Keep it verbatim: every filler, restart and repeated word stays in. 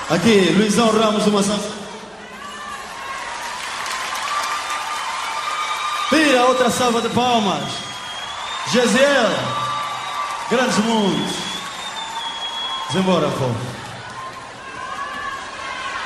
Aqui, Luizão Ramos do Maçã. Pira, outra salva de palmas. Jaziel, grandes mundos. Vamos embora, povo.